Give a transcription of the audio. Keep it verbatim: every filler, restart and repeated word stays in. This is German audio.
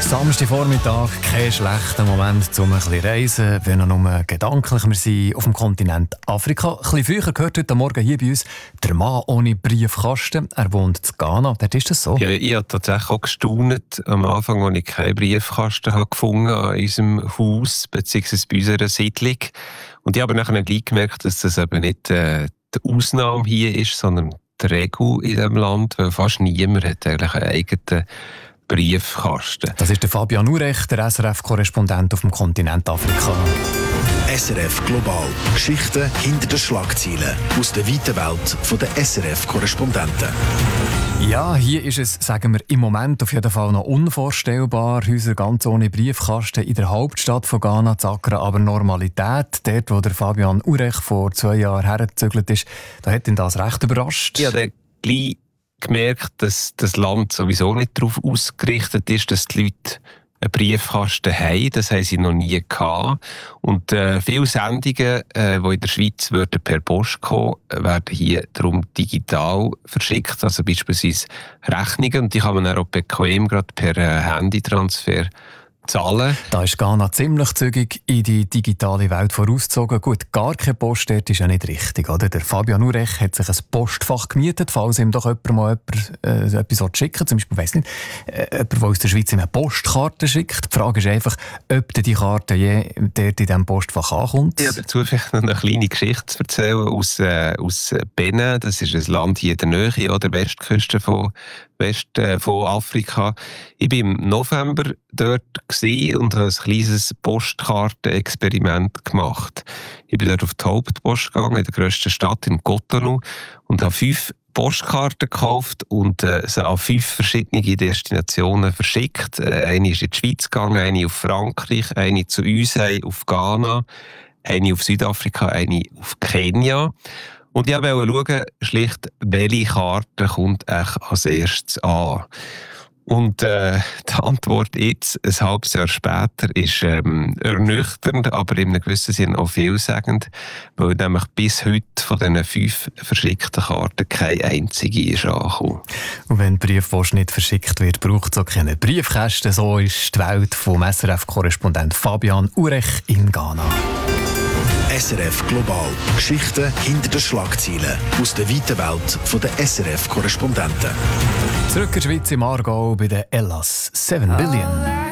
Samstagvormittag, kein schlechter Moment, um ein bisschen reisen, wenn auch nur gedanklich. Wir sind auf dem Kontinent Afrika. Ein bisschen früher gehört heute Morgen hier bei uns der Mann ohne Briefkasten. Er wohnt in Ghana. Dort ist das so? Ja, ich habe tatsächlich auch gestaunt am Anfang, als ich keinen Briefkasten habe gefunden habe in unserem Haus, beziehungsweise bei unserer Siedlung. Und ich habe nachher gleich gemerkt, dass das eben nicht äh, die Ausnahme hier ist, sondern die Regel in diesem Land, weil fast niemand hat eigentlich einen eigenen Briefkasten. Das ist der Fabian Urech, der S R F-Korrespondent auf dem Kontinent Afrika. S R F Global. Geschichten hinter den Schlagzeilen aus der weiten Welt der S R F-Korrespondenten. Ja, hier ist es, sagen wir, im Moment auf jeden Fall noch unvorstellbar. Häuser ganz ohne Briefkasten in der Hauptstadt von Ghana zu ackern, aber Normalität, dort wo der Fabian Urech vor zwei Jahren hergezügelt ist, da hat ihn das recht überrascht. Ja, der gleich gemerkt, dass das Land sowieso nicht darauf ausgerichtet ist, dass die Leute einen Briefkasten haben. Das haben sie noch nie gehabt. Und äh, viele Sendungen, äh, die in der Schweiz würden per Post kommen, werden hier darum digital verschickt. Also beispielsweise Rechnungen. Und die kann man dann auch bequem gerade per äh, Handytransfer zahlen. Da ist Ghana ziemlich zügig in die digitale Welt vorausgezogen. Gut, gar keine Post dort ist ja nicht richtig, oder? Der Fabian Urech hat sich ein Postfach gemietet, falls ihm doch jemand mal jemand, äh, etwas schicken will. Zum Beispiel, weiss nicht, äh, jemand, der aus der Schweiz ihm eine Postkarte schickt. Die Frage ist einfach, ob die Karte je dort in diesem Postfach ankommt. Ja, dazu vielleicht noch eine kleine Geschichte zu erzählen aus, äh, aus Benin. Das ist ein Land hier in der Nähe, an der Westküste von West äh, von Afrika. Ich war im November dort und habe ein kleines Postkartenexperiment gemacht. Ich bin dort auf die Hauptpost gegangen, in der grössten Stadt, in Cotonou, und habe fünf Postkarten gekauft und äh, sie an fünf verschiedene Destinationen verschickt. Äh, eine ist in die Schweiz gegangen, eine auf Frankreich, eine zu uns, eine auf Ghana, eine auf Südafrika, eine auf Kenia. Und ich wollte schauen, schlicht, welche Karte kommt eigentlich als erstes an. Und äh, die Antwort jetzt, ein halbes Jahr später, ist ähm, ernüchternd, aber in einem gewissen Sinn auch vielsagend, weil nämlich bis heute von diesen fünf verschickten Karten keine einzige ist angekommen. Und wenn die Briefpost nicht verschickt wird, braucht es auch keine Briefkästen. So ist die Welt vom S R F-Korrespondent Fabian Urech in Ghana. S R F Global. Geschichten hinter den Schlagzeilen aus der weiten Welt der S R F-Korrespondenten. Zurück in die Schweiz im Aargau bei den Ellas. seven Billion.